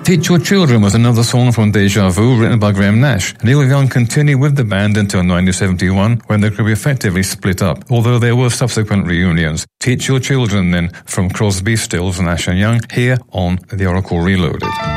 Teach Your Children was another song from Deja Vu written by Graham Nash. Neil Young continued with the band until 1971 when the group effectively split up, although there were subsequent reunions. Teach Your Children then from Crosby, Stills, Nash and Young here on The Oracle Reloaded.